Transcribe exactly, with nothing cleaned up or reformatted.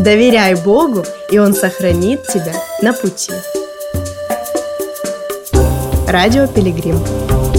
Доверяй Богу, и Он сохранит тебя на пути. Радио Пилигрим.